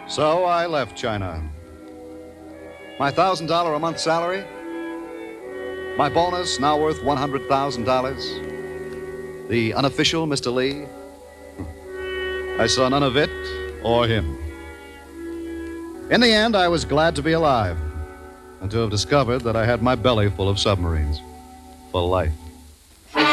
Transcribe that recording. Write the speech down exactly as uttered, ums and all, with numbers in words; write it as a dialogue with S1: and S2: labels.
S1: So I left China. My one thousand dollars a month salary, my bonus now worth one hundred thousand dollars, the unofficial Mister Lee, I saw none of it or him. In the end, I was glad to be alive and to have discovered that I had my belly full of submarines for life.